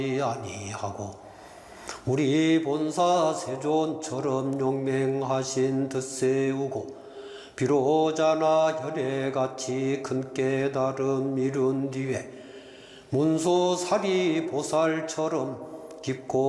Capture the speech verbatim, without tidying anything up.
아니하고 우리 본사 세존처럼 용맹하신 덧세우고 비로자나 혈애같이 큰 깨달음 이룬 뒤에 문소사리 보살처럼 깊고